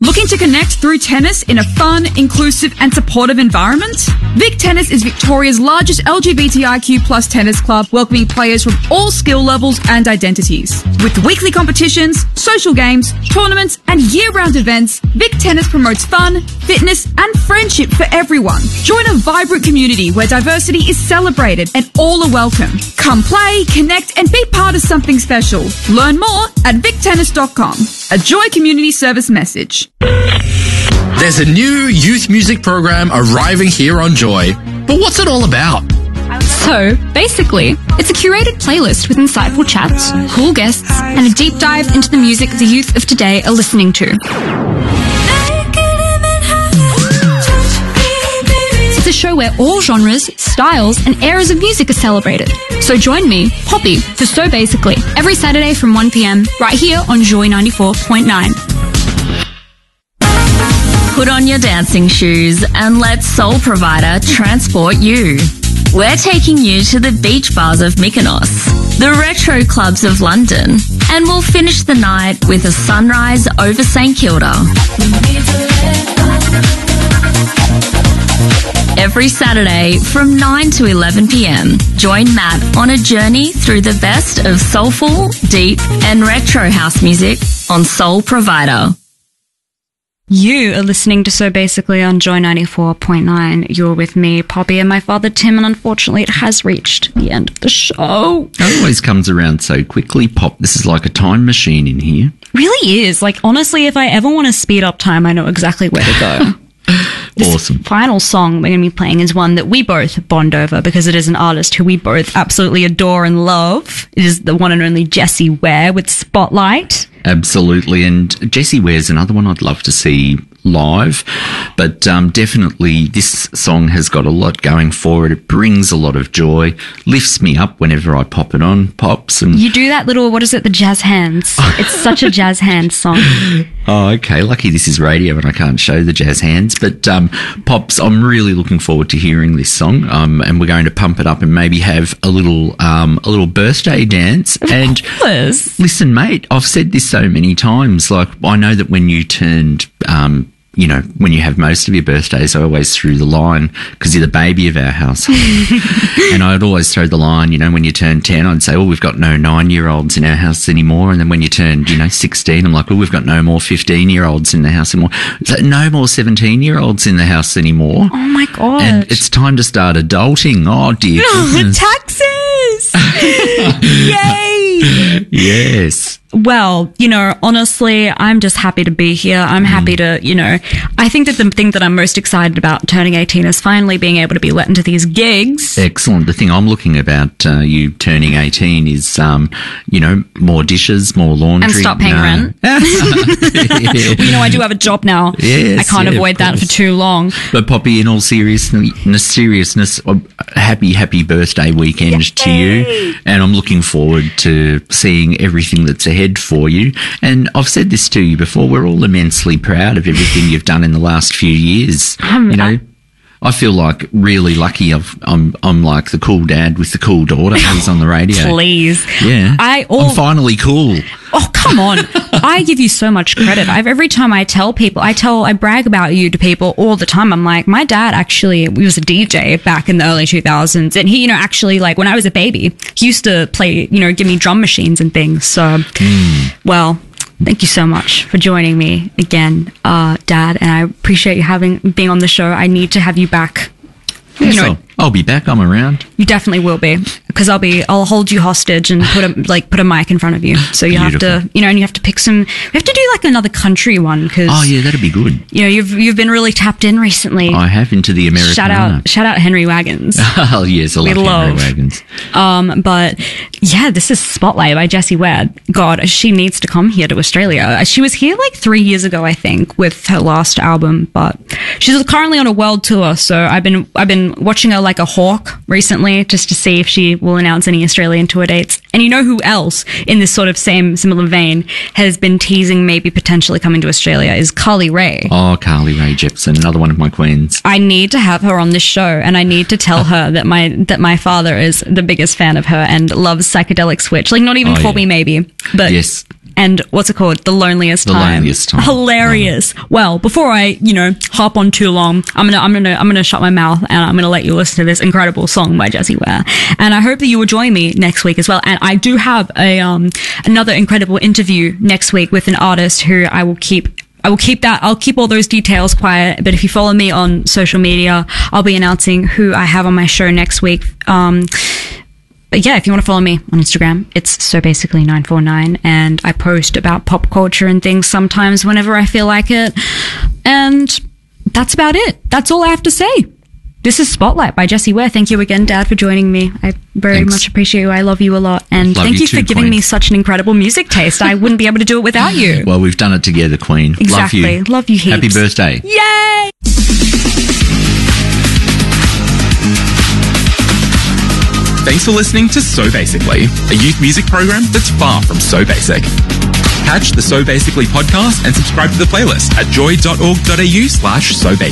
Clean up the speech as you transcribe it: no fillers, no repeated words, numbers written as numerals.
Looking to connect through tennis in a fun, inclusive and supportive environment? Vic Tennis is Victoria's largest LGBTIQ plus tennis club, welcoming players from all skill levels and identities. With weekly competitions, social games, tournaments and year-round events, Vic Tennis promotes fun, fitness and friendship for everyone. Join a vibrant community where diversity is celebrated and all are welcome. Come play, connect and be part of something special. Learn more at victennis.com. A Joy Community Service message. There's a new youth music program arriving here on Joy. But what's it all about? So, basically, it's a curated playlist with insightful chats, cool guests, and a deep dive into the music the youth of today are listening to. It's a show where all genres, styles, and eras of music are celebrated. So join me, Poppy, for So Basically, every Saturday from 1 p.m, right here on Joy 94.9. Put on your dancing shoes and let Soul Provider transport you. We're taking you to the beach bars of Mykonos, the retro clubs of London, and we'll finish the night with a sunrise over St Kilda. Every Saturday from 9 to 11 p.m, join Matt on a journey through the best of soulful, deep, and retro house music on Soul Provider. You are listening to So Basically on Joy 94.9. You're with me, Poppy, and my father, Tim, and unfortunately it has reached the end of the show. It always comes around so quickly, Pop. This is like a time machine in here. Really is. Like, honestly, if I ever want to speed up time, I know exactly where to go. Awesome. This final song we're going to be playing is one that we both bond over because it is an artist who we both absolutely adore and love. It is the one and only Jessie Ware with Spotlight. Absolutely. And Jessie Ware's another one I'd love to see live, but definitely this song has got a lot going for it. It brings a lot of joy, lifts me up whenever I pop it on, Pops. And you do that little, what is it, the jazz hands. It's such a jazz hand song. Oh, okay. Lucky this is radio and I can't show the jazz hands. But Pops, I'm really looking forward to hearing this song, and we're going to pump it up and maybe have a little birthday dance. Of course. Listen, mate, I've said this so many times. Like, I know that when you turned when you have most of your birthdays, I always threw the line because you're the baby of our household. And I'd always throw the line, when you turn 10, I'd say, we've got no 9-year-olds in our house anymore. And then when you turned, 16, I'm like, we've got no more 15-year-olds in the house anymore. It's like, no more 17-year-olds in the house anymore. Oh, my God. And it's time to start adulting. Oh, dear goodness. Taxes! Yay! Yes. Well, honestly, I'm just happy to be here. I'm happy to, I think that the thing that I'm most excited about turning 18 is finally being able to be let into these gigs. Excellent. The thing I'm looking about you turning 18 is, more dishes, more laundry. And stop paying rent. Well, I do have a job now. Yes, I can't avoid that for too long. But Poppy, in all seriousness, happy birthday weekend to you. And I'm looking forward to seeing everything that's ahead for you. And I've said this to you before, we're all immensely proud of everything you've done in the last few years. I feel like really lucky. I'm like the cool dad with the cool daughter who's on the radio. Please. Yeah. I'm finally cool. Oh, come on. I give you so much credit. Every time I tell people, I brag about you to people all the time. I'm like, my dad actually was a DJ back in the early 2000s. And he, actually, like when I was a baby, he used to play, give me drum machines and things. So, well, thank you so much for joining me again, Dad. And I appreciate you being on the show. I need to have you back. Yes, I'll be back. I'm around. You definitely will be, because I'll hold you hostage and put a mic in front of you. So you have to, and you have to pick we have to do like another country one. Cause, oh yeah, that'd be good. You've been really tapped in recently. I have, into the Americana. Shout out Henry Wagons. Oh yes, I love Henry Wagons. But yeah, this is Spotlight by Jessie Ware. God, she needs to come here to Australia. She was here like 3 years ago, I think, with her last album, but she's currently on a world tour. So I've been watching her like a hawk recently, just to see if she will announce any Australian tour dates. And you know who else in this sort of similar vein has been teasing maybe potentially coming to Australia is Carly Rae. Oh, Carly Rae Jepsen, another one of my queens. I need to have her on this show, and I need to tell her that my father is the biggest fan of her and loves Psychedelic Switch. Like, not even For Me Maybe, but yes. and what's it called? The Loneliest The Time. Loneliest Time. Hilarious. Well, before I, hop on too long, I'm gonna shut my mouth and I'm gonna let you listen to this incredible song by Jessie Ware. And I hope that you will join me next week as well. And I do have another incredible interview next week with an artist who I'll keep all those details quiet, but if you follow me on social media, I'll be announcing who I have on my show next week. But yeah, if you want to follow me on Instagram, it's SoBasically949, and I post about pop culture and things sometimes whenever I feel like it. And that's about it. That's all I have to say. This is Spotlight by Jessie Ware. Thank you again, Dad, for joining me. I very much appreciate you. I love you a lot. And thank you for giving me such an incredible music taste. I wouldn't be able to do it without you. Well, we've done it together, Queen. Exactly. Love you. Love you heaps. Happy birthday. Yay! Thanks for listening to So Basically, a youth music program that's far from so basic. Catch the So Basically podcast and subscribe to the playlist at joy.org.au/sobasic.